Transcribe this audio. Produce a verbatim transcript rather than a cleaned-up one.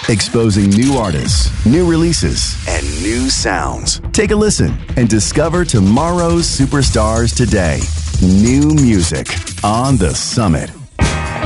Exposing new artists, new releases, and new sounds. Take a listen and discover tomorrow's superstars today. New music on The Summit.